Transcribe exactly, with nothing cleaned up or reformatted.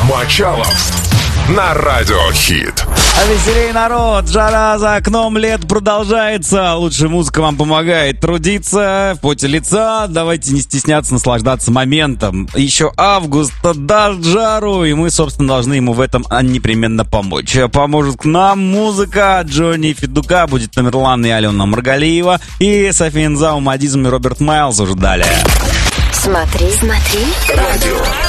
Мочалов на Радиохит. А веселей, народ! Жара за окном, лет продолжается. Лучшая музыка вам помогает трудиться в поте лица. Давайте не стесняться, наслаждаться моментом. Еще август даст жару, и мы, собственно, должны ему в этом непременно помочь. Поможет нам музыка Джонни Федука, будет Тамерлан и Алена Маргалиева, и София Инзау, Мадизм и Роберт Майлз уже далее. Смотри, смотри. Радио.